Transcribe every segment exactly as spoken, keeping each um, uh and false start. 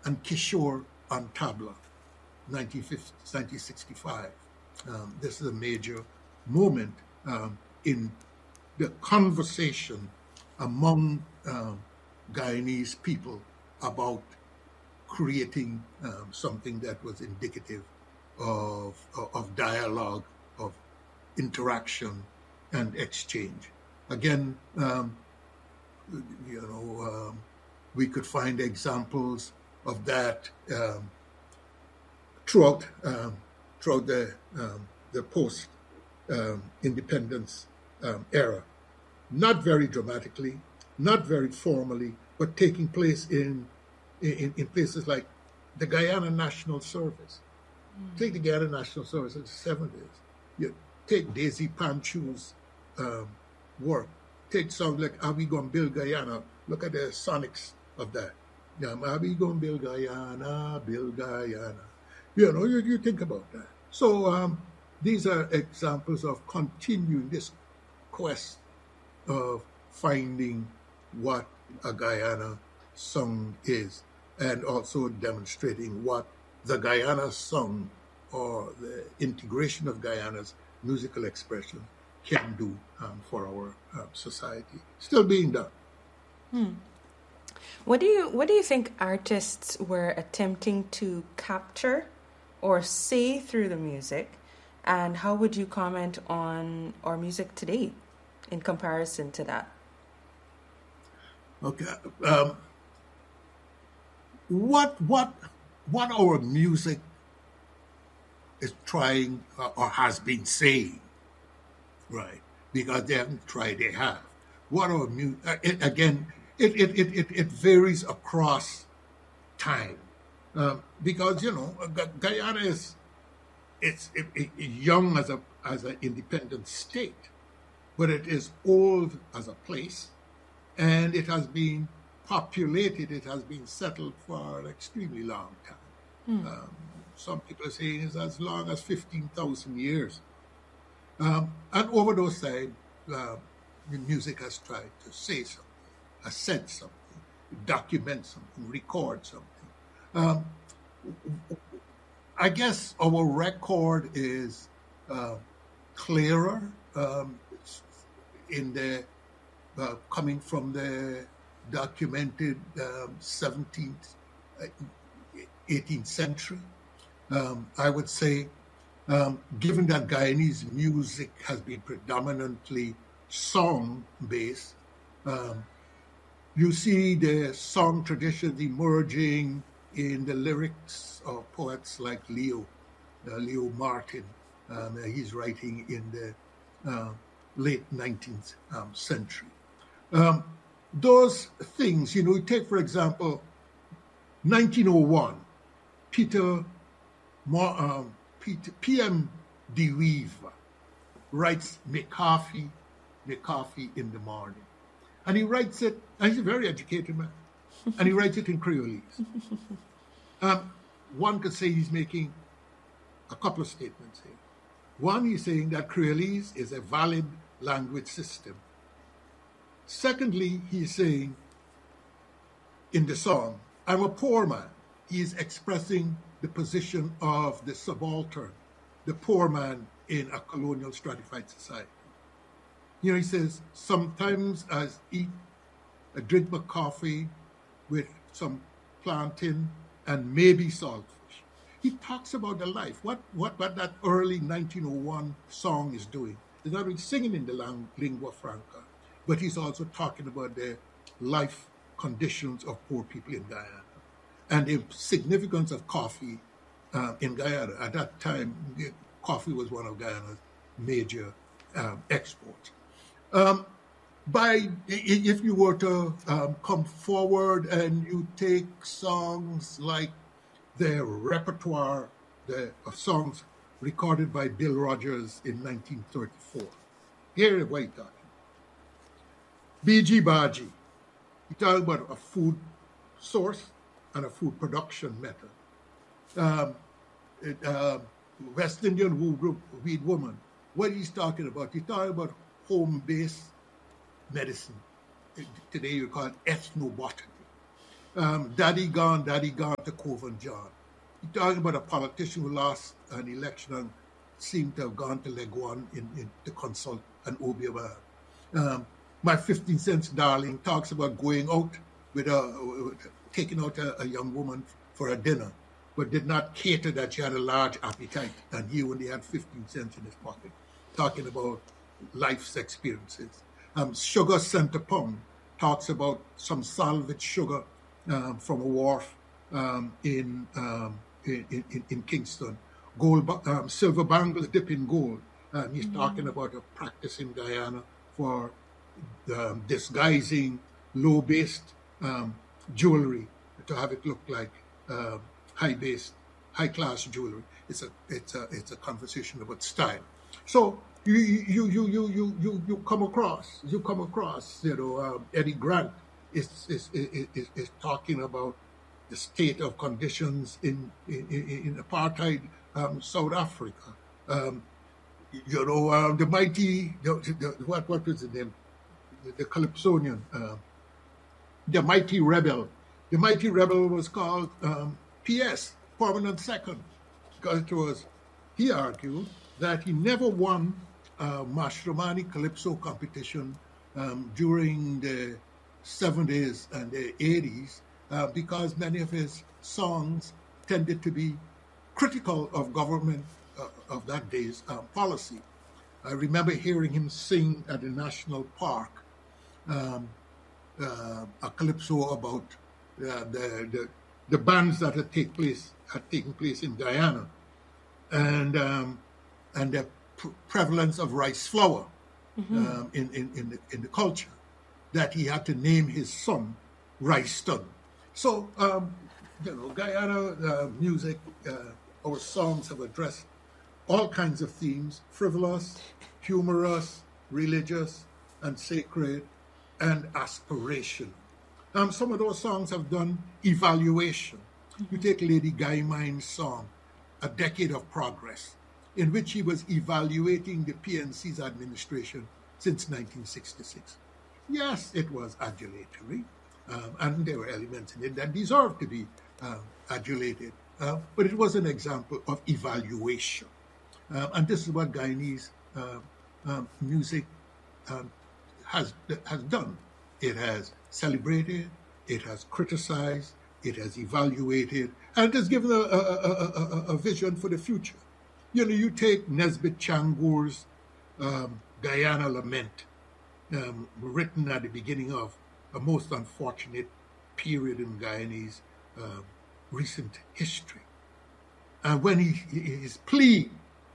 and Kishore on tabla, nineteen sixty-five. Um, this is a major moment um, in the conversation among um, Guyanese people about creating um, something that was indicative of, of dialogue, of interaction and exchange. Again, um, you know, um, we could find examples of that um, throughout um, throughout the um, the post um, independence um, era. Not very dramatically, not very formally, but taking place in in, in places like the Guyana National Service. Mm. Take the Guyana National Service in the seventies. You take Daisy Panchu's um, work. Take songs like Are We Gonna Build Guyana? Look at the sonics of that. Yeah, Are We Gonna Build Guyana? Build Guyana. You know, you, you think about that. So um, these are examples of continuing this quest of finding what a Guyana song is, and also demonstrating what the Guyana song or the integration of Guyana's musical expression can do um, for our um, society. Still being done. Hmm. What do you what do you think artists were attempting to capture or say through the music, and how would you comment on our music today in comparison to that? Okay. Um, what what what our music is trying uh, or has been saying, right? Because they haven't tried, they have. What our music uh, again? It it, it it it varies across time, um, because you know Guyana is it's it, it, young as a as an independent state, but it is old as a place, and it has been populated, it has been settled for an extremely long time. Mm. Um, some people are saying it's as long as fifteen thousand years. Um, and over those time, uh, the music has tried to say something, has said something, document something, record something. Um, I guess our record is uh, clearer um, in the uh, coming from the documented um, seventeenth, eighteenth century. Um, I would say, um, given that Guyanese music has been predominantly song-based, um, you see the song traditions emerging in the lyrics of poets like Leo, uh, Leo Martin. Um, he's writing in the uh, late nineteenth um, century. Um, those things, you know, take, for example, nineteen oh one, Peter, um, Peter P M DeWeeve writes McCarthy, McCarthy in the morning. And he writes it, and he's a very educated man, and he writes it in Creolese. Um, one could say he's making a couple of statements here. One, he's saying that Creolese is a valid language system. Secondly, he's saying in the song, I'm a poor man. He is expressing the position of the subaltern, the poor man in a colonial stratified society. You know, he says, sometimes I eat, I drink my coffee with some plantain and maybe saltfish. He talks about the life. What what, what that early nineteen oh one song is doing. He's not really singing in the lang- lingua franca, but he's also talking about the life conditions of poor people in Guyana and the significance of coffee uh, in Guyana. At that time, coffee was one of Guyana's major um, exports. Um, by if you were to um, come forward and you take songs like the repertoire the, of songs recorded by Bill Rogers in nineteen thirty-four. Here is what he's talking. B G Baji. He's talking about a food source and a food production method. Um, it, uh, West Indian Woo Weed Woman. What he's talking about, he's talking about home-based medicine. Today you call it ethnobotany. um, Daddy Gone, Daddy Gone to Coven John. You're talking about a politician who lost an election and seemed to have gone to Leguan in, in, to consult an Obiaban. Um, My fifteen cents Darling talks about going out with a, with, taking out a, a young woman for a dinner, but did not cater that she had a large appetite, and he only had fifteen cents in his pocket, talking about life's experiences. Um, Sugar Center Pound talks about some salvaged sugar um, from a wharf um, in, um, in, in in Kingston. Gold, um, silver bangles dip in gold. Um, he's mm-hmm. talking about a practice in Guyana for um, disguising low-based um, jewelry to have it look like uh, high-based, high-class jewelry. It's a it's a it's a conversation about style. So you you you you you you you come across you come across you know um, Eddie Grant is is, is is is talking about the state of conditions in in, in apartheid um, South Africa. Um, you know um, the mighty the, the, what what was the name the, the Calypsonian uh, the mighty rebel. The mighty rebel was called um, P S Permanent Second, because it was, he argued that he never won a Mashramani Calypso competition um, during the seventies and the eighties uh, because many of his songs tended to be critical of government uh, of that day's uh, policy. I remember hearing him sing at the National Park um, uh, a calypso about uh, the, the the bands that had take place had taken place in Guyana, and um, and the pre- prevalence of rice flour mm-hmm. um, in in in the, in the culture, that he had to name his son Rice Stun. So um, you know, Guyana uh, music, uh, our songs have addressed all kinds of themes: frivolous, humorous, religious, and sacred, and aspiration. Um, some of those songs have done evaluation. Mm-hmm. You take Lady Guy Mine's song, A Decade of Progress, in which he was evaluating the P N C's administration since nineteen sixty-six. Yes, it was adulatory, um, and there were elements in it that deserved to be um, adulated, uh, but it was an example of evaluation. Um, and this is what Guyanese uh, um, music um, has has done. It has celebrated, it has criticized, it has evaluated, and it has given a, a, a, a, a vision for the future. You know, you take Nesbitt Changur's um, Guyana Lament, um, written at the beginning of a most unfortunate period in Guyanese uh, recent history. And when he, his plea,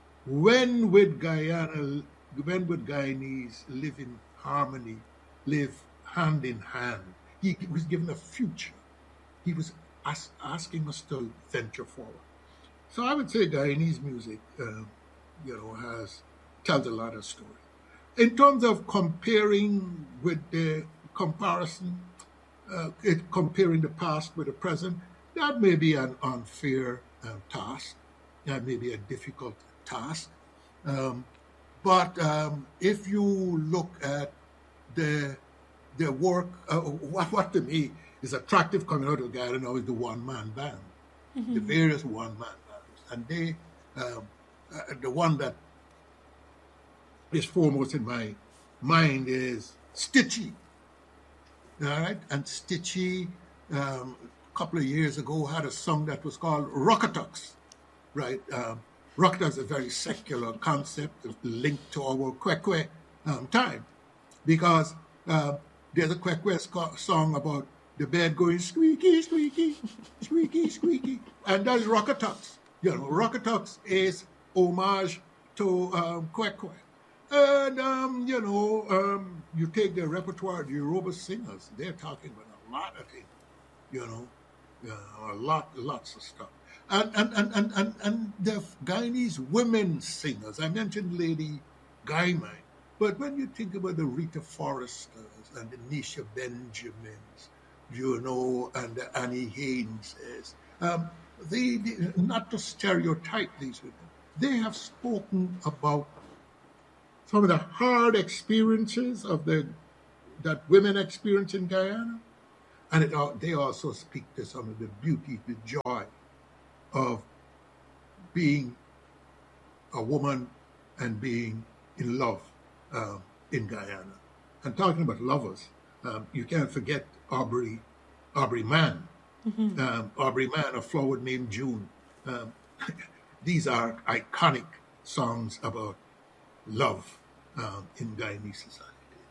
when would Guyana, when would Guyanese live in harmony, live hand in hand? He was given a future. He was ask, asking us to venture forward. So I would say Guyanese music, uh, you know, has tells a lot of story. In terms of comparing with the comparison, uh, it, comparing the past with the present, that may be an unfair um, task. That may be a difficult task. Um, but um, if you look at the the work, uh, what, what to me is attractive coming out of Guyana now is the one-man band, mm-hmm. the various one-man bands. And they, um, uh, the one that is foremost in my mind is Stitchie. All right? And Stitchie, um, a couple of years ago, had a song that was called Rockatucks, right? Um, Rockatucks is a very secular concept linked to our Kwekwe um, time, because uh, there's a Kwekwe song about the bed going squeaky, squeaky, squeaky, squeaky, and that's Rockatucks. You know, Rockatucks is homage to um, Kwekwe. And, um, you know, um, you take the repertoire of the Yoruba singers, they're talking about a lot of things, you know, uh, a lot, lots of stuff. And, and, and, and, and, and the Guyanese women singers, I mentioned Lady Guy Mine, but when you think about the Rita Foresters and the Nisha Benjamins, you know, and the Annie Hayneses, um, they, they, not to stereotype these women, they have spoken about some of the hard experiences of the that women experience in Guyana, And it, al- they also speak to some of the beauty, the joy of being a woman and being in love um, in Guyana. And talking about lovers, um, you can't forget Aubrey, Aubrey Mann. Um, Aubrey Mann, A Flower Named June. Um, these are iconic songs about love um, in Guyanese society.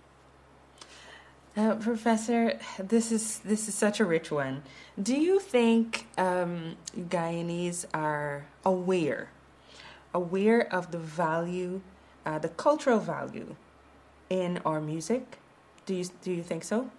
Uh, Professor, this is this is such a rich one. Do you think um, Guyanese are aware, aware of the value, uh, the cultural value in our music? Do you do you think so?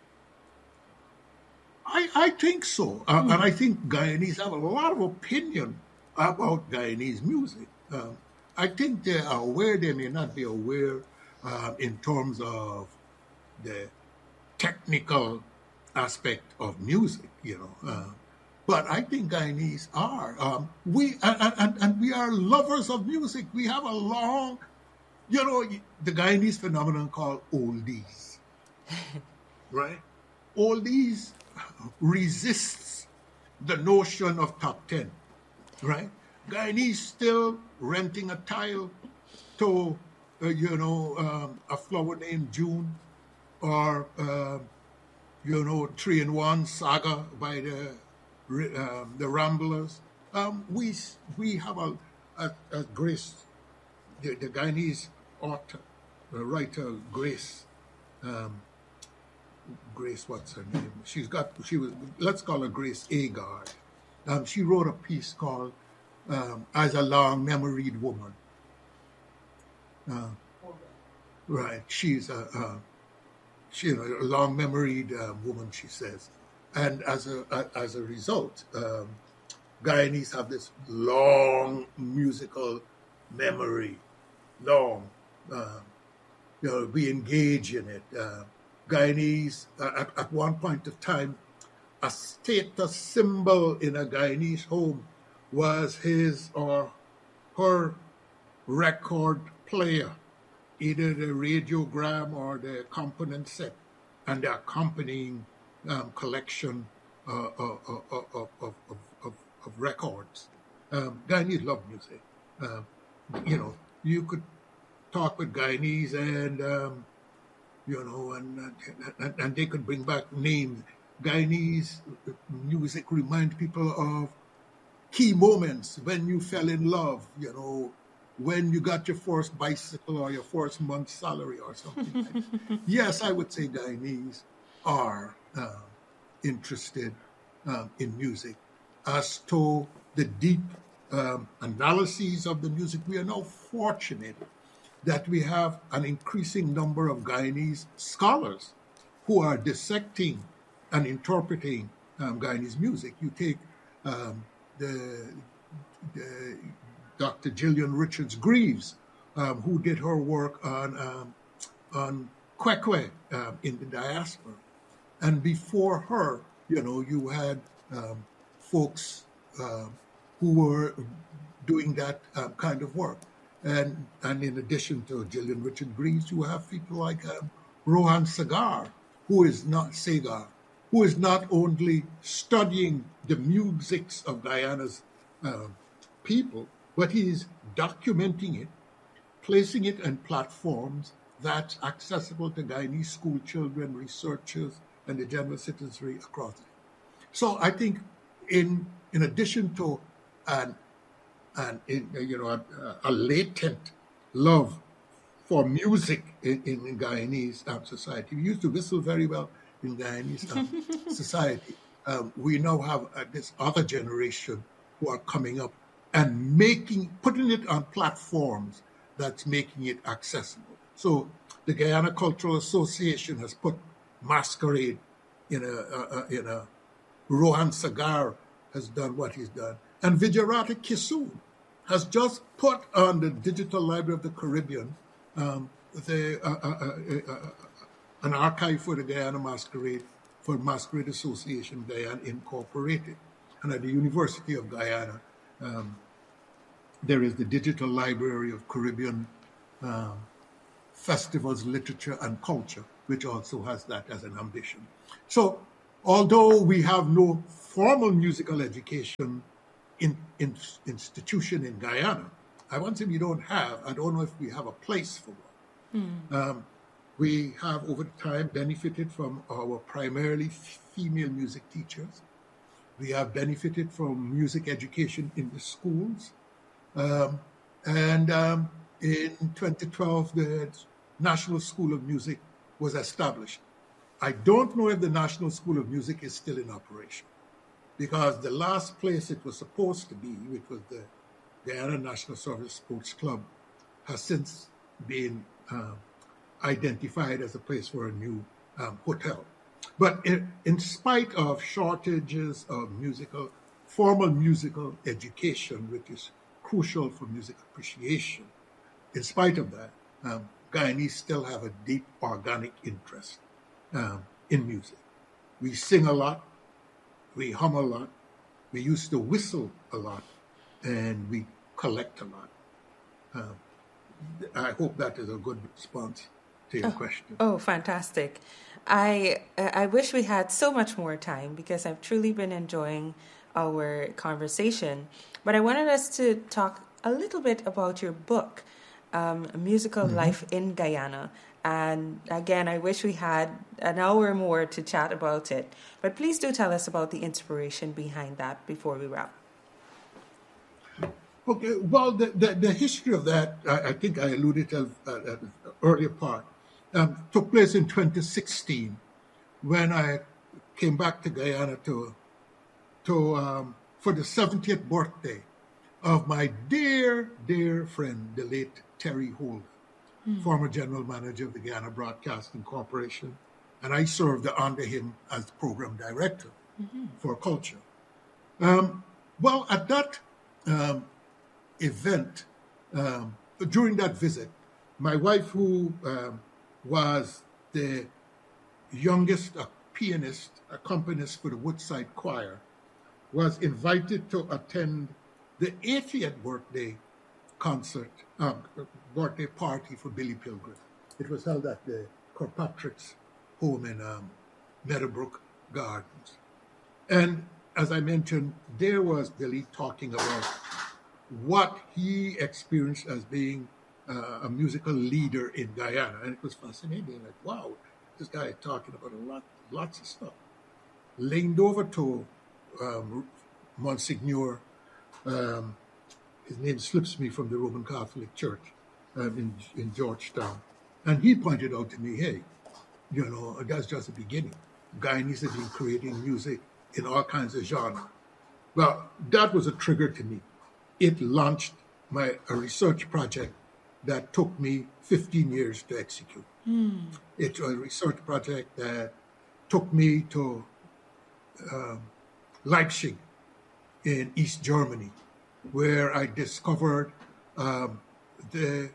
I, I think so. Uh, And I think Guyanese have a lot of opinion about Guyanese music. Um, I think they are aware, they may not be aware uh, in terms of the technical aspect of music, you know. Uh, but I think Guyanese are. Um, we and, and, and we are lovers of music. We have a long, you know, the Guyanese phenomenon called oldies, right? Oldies resists the notion of top ten, right? Guyanese still renting a tile to, uh, you know, um, A Flower Named June, or, uh, you know, Three in One Saga by the um, the Ramblers. Um, we we have a, a, a Grace, the, the Guyanese author, the writer Grace, um, Grace, what's her name? She's got, she was, let's call her Grace Agard. Um, she wrote a piece called um, As a Long Memoried Woman. Uh, right, she's a, a she, you know, a long memoried uh, woman, she says. And as a, a as a result, um, Guyanese have this long musical memory, long, uh, you know, we engage in it. Uh, Guyanese, uh, at, at one point of time, a status symbol in a Guyanese home was his or her record player, either the radiogram or the component set, and the accompanying um, collection uh, of, of, of, of, of, of records. Um, Guyanese love music. Um, you know, you could talk with Guyanese and, um, you know, and, and, and they could bring back names. Guyanese music remind people of key moments when you fell in love, you know, when you got your first bicycle or your first month's salary or something like that. Yes, I would say Guyanese are uh, interested um, in music. As to the deep um, analyses of the music, we are now fortunate that we have an increasing number of Guyanese scholars who are dissecting and interpreting um, Guyanese music. You take um, the, the Doctor Gillian Richards Greaves, um, who did her work on um, on Kwekwe um, in the diaspora, and before her, you know, you had um, folks uh, who were doing that um, kind of work, and and in addition to Gillian Richards Greaves, you have people like um, Rohan Sagar, who is not Sagar, who is not only studying the musics of Guyana's uh, people, but he's documenting it, placing it on platforms that's accessible to Guyanese school children, researchers, and the general citizenry across it. So I think, in in addition to an, an in, you know a, a latent love for music in, in, in Guyanese um, society, we used to whistle very well in Guyanese um, society. Um, we now have uh, this other generation who are coming up and making, putting it on platforms that's making it accessible. So the Guyana Cultural Association has put Masquerade in a, a, a in a, Rohan Sagar has done what he's done. And Vijayarati Kisoon has just put on the Digital Library of the Caribbean um, the, uh, uh, uh, uh, an archive for the Guyana Masquerade, for Masquerade Association Guyana Incorporated. And at the University of Guyana, um, there is the Digital Library of Caribbean um, Festivals, Literature, and Culture, which also has that as an ambition. So although we have no formal musical education in, in, institution in Guyana, I won't say we don't have, I don't know if we have a place for one. Mm. Um, we have over time benefited from our primarily female music teachers. We have benefited from music education in the schools. Um, and um, in twenty twelve, the National School of Music was established. I don't know if the National School of Music is still in operation, because the last place it was supposed to be, which was the Guyana National Service Sports Club, has since been uh, identified as a place for a new um, hotel. But in, in spite of shortages of musical, formal musical education, which is crucial for music appreciation, in spite of that, um, Guyanese still have a deep organic interest um, in music. We sing a lot, we hum a lot, we used to whistle a lot, and we collect a lot. Um, I hope that is a good response to your oh, question. Oh, fantastic. I I wish we had so much more time, because I've truly been enjoying our conversation. But I wanted us to talk a little bit about your book, um, Musical mm-hmm. Life in Guyana. And again, I wish we had an hour more to chat about it. But please do tell us about the inspiration behind that before we wrap. Okay, well, the, the, the history of that, I, I think I alluded to uh, at the earlier part, um, took place in twenty sixteen, when I came back to Guyana to, to um, for the seventieth birthday of my dear, dear friend, the late Terry Holder, mm. former general manager of the Guyana Broadcasting Corporation, and I served under him as the program director mm-hmm. for culture. Um, well, at that um, event, um, during that visit, my wife, who um, was the youngest uh, pianist, accompanist for the Woodside Choir, was invited to attend the eightieth birthday concert, um, birthday party for Billy Pilgrim. It was held at the Kirkpatrick's home in um, Meadowbrook Gardens. And as I mentioned, there was Billy talking about what he experienced as being uh, a musical leader in Guyana. And it was fascinating. Like, wow, this guy is talking about a lot, lots of stuff. Leaned over to um, Monsignor, um, his name slips me, from the Roman Catholic Church um, in, in Georgetown. And he pointed out to me, hey, you know, that's just the beginning. Guyanese have been creating music in all kinds of genres. Well, that was a trigger to me. It launched my a research project that took me fifteen years to execute. Mm. It's a research project that took me to um, Leipzig in East Germany, where I discovered um, the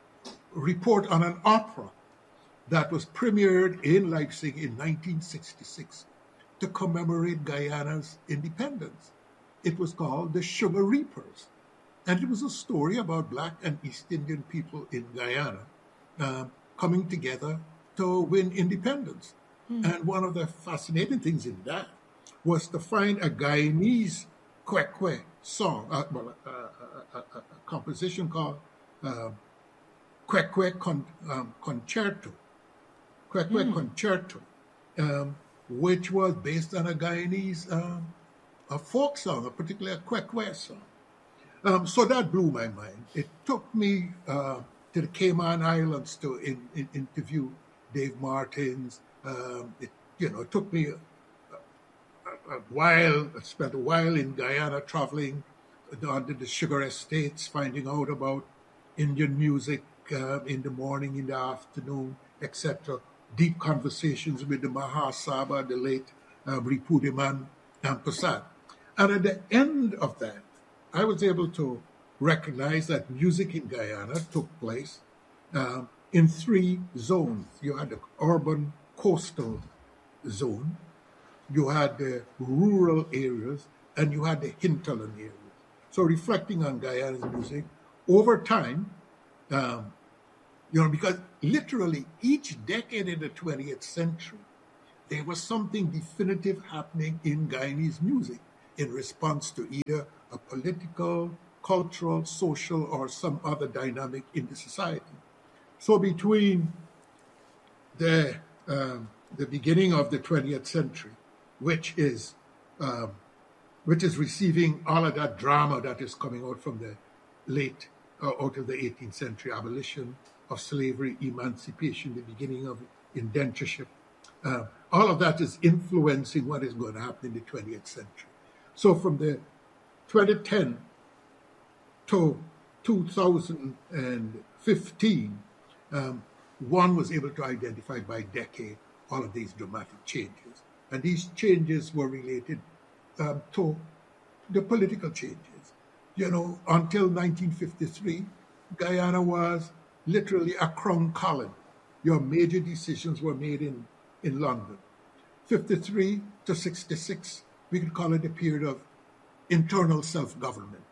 report on an opera that was premiered in Leipzig in nineteen sixty-six to commemorate Guyana's independence. It was called The Sugar Reapers. And it was a story about Black and East Indian people in Guyana uh, coming together to win independence. Mm. And one of the fascinating things in that was to find a Guyanese kwekwe song, uh, well, uh, a, a, a, a composition called uh, Kwekwe Con, um, Concerto, Kwekwe mm. Concerto, um, which was based on a Guyanese um, a folk song, a particular Kwekwe song. Um, so that blew my mind. It took me uh, to the Cayman Islands to in, in, interview Dave Martins. Um, it, you know, it took me a, a, a while. I spent a while in Guyana traveling under the sugar estates, finding out about Indian music uh, in the morning, in the afternoon, et cetera. Deep conversations with the Mahasaba, the late uh, Ripudiman Prasad. And at the end of that, I was able to recognize that music in Guyana took place um, in three zones. You had the urban coastal zone, you had the rural areas, and you had the hinterland areas. So reflecting on Guyana's music, over time, um, you know, because literally each decade in the twentieth century there was something definitive happening in Guyanese music in response to either a political, cultural, social, or some other dynamic in the society. So between the um, the beginning of the twentieth century, which is um, which is receiving all of that drama that is coming out from the late uh, out of the eighteenth century, abolition of slavery, emancipation, the beginning of indentureship. Uh, all of that is influencing what is going to happen in the twentieth century. So from the twenty ten to two thousand fifteen, um, one was able to identify by decade all of these dramatic changes. And these changes were related um, to the political changes. You know, until nineteen fifty-three, Guyana was literally a crown colony. Your major decisions were made in, in London. fifty-three to sixty-six, we could call it a period of internal self-government.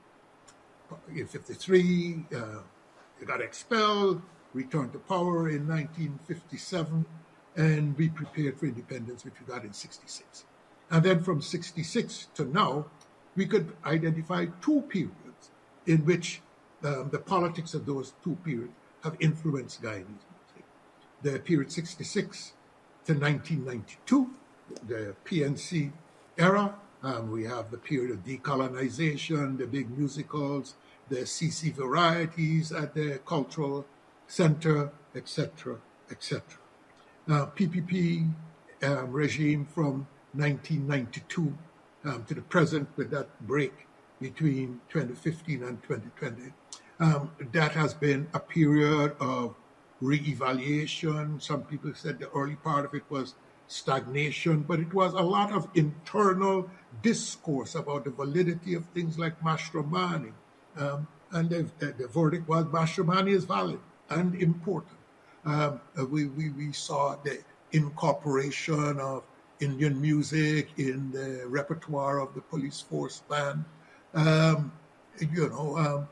In fifty-three, uh, they got expelled, returned to power in nineteen fifty-seven, and we prepared for independence, which we got in sixty-six. And then from sixty-six to now, we could identify two periods in which um, the politics of those two periods have influenced Guyanese music. The period sixty-six to nineteen ninety-two, the P N C era. Um, we have the period of decolonization, the big musicals, the C C varieties at the cultural center, et cetera, et cetera. Uh, P P P um, regime from nineteen ninety-two um, to the present, with that break between twenty fifteen and twenty twenty. Um, that has been a period of re-evaluation. Some people said the early part of it was stagnation, but it was a lot of internal discourse about the validity of things like Mashromani. Um, and the, the, the verdict was Mashromani is valid and important. Um, we, we, we saw the incorporation of Indian music in the repertoire of the police force band. Um, you know, um,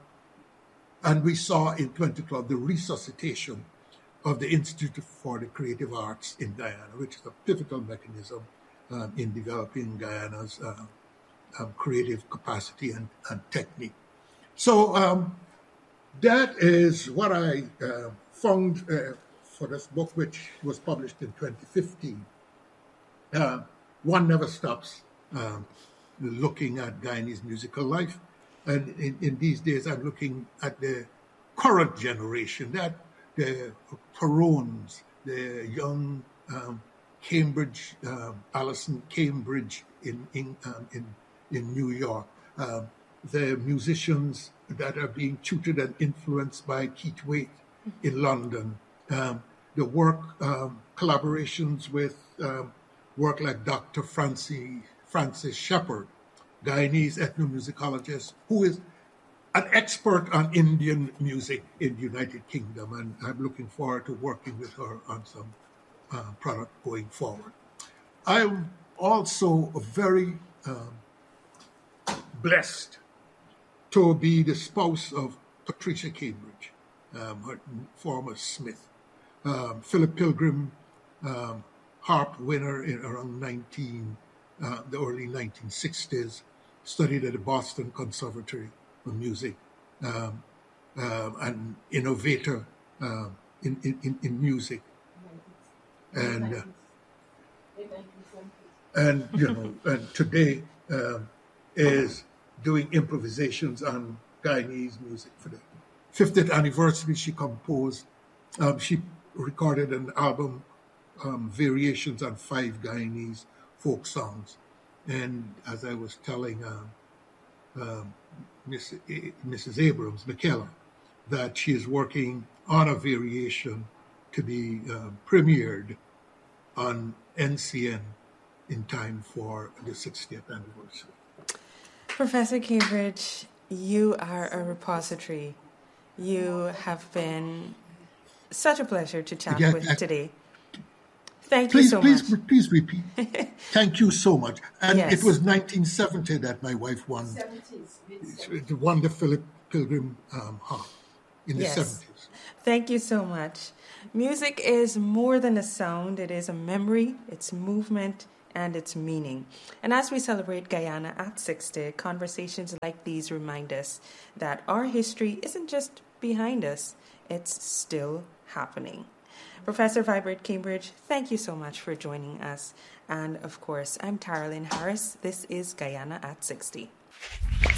and we saw in twenty twelve the resuscitation of the Institute for the Creative Arts in Guyana, which is a pivotal mechanism um, in developing Guyana's uh, um, creative capacity and, and technique. So um, that is what I uh, found uh, for this book, which was published in twenty fifteen. Uh, one never stops um, looking at Guyanese musical life. And in, in these days, I'm looking at the current generation, that the Perrons, the young um, Cambridge, um, Alison Cambridge in in, um, in in New York, um, the musicians that are being tutored and influenced by Keith Waite in London, um, the work um, collaborations with um, work like Doctor Francis Francis Shepherd, Guyanese ethnomusicologist, who is an expert on Indian music in the United Kingdom, and I'm looking forward to working with her on some uh, product going forward. I'm also very um, blessed to be the spouse of Patricia Cambridge, um, her former Smith. Um, Philip Pilgrim, um, harp winner in around nineteen, uh, the early nineteen sixties, studied at the Boston Conservatory of Music, um, um, an innovator um, in, in, in music, and uh, and you know, and today um, is doing improvisations on Guyanese music. For the fiftieth anniversary, she composed, um, she recorded an album, um, variations on five Guyanese folk songs, and as I was telling um, um, Miss, Missus Abrams, Michaela, that she is working on a variation to be uh, premiered on N C N in time for the sixtieth anniversary. Professor Cambridge, you are a repository. You have been such a pleasure to chat yeah, with I, today. Thank please, you so please, much. Please repeat. Thank you so much. And Yes. it was nineteen seventy that my wife won, seventies, won the Philip Pilgrim um, harp in the Yes. seventies. Thank you so much. Music is more than a sound, it is a memory, it's movement, and its meaning. And as we celebrate Guyana at sixty, conversations like these remind us that our history isn't just behind us, it's still happening. Professor Vibert Cambridge, thank you so much for joining us. And of course, I'm Taralyn Harris. This is Guyana at sixty.